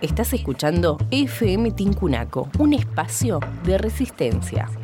Estás escuchando FM Tincunaco, un espacio de resistencia.